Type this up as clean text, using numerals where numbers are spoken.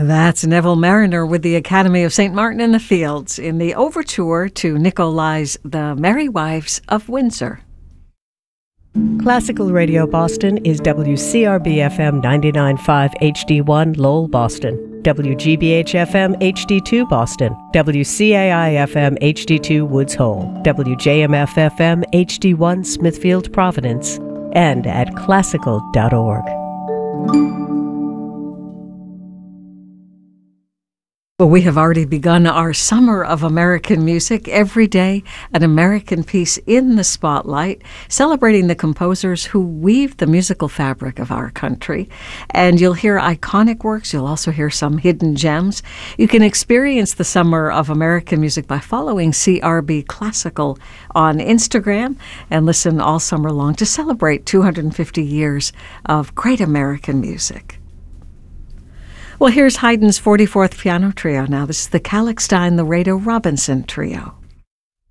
That's Neville Marriner with the Academy of St. Martin in the Fields in the overture to Nicolai's The Merry Wives of Windsor. Classical Radio Boston is WCRB-FM 99.5 HD1 Lowell, Boston, WGBH-FM HD2 Boston, WCAI-FM HD2 Woods Hole, WJMF-FM HD1 Smithfield, Providence, and at classical.org. Well, we have already begun our Summer of American Music. Every day, an American piece in the spotlight, celebrating the composers who weave the musical fabric of our country. And you'll hear iconic works. You'll also hear some hidden gems. You can experience the Summer of American Music by following CRB Classical on Instagram and listen all summer long to celebrate 250 years of great American music. Well, here's Haydn's 44th Piano Trio. Now, this is the Kalkstein, the Rado Robinson Trio.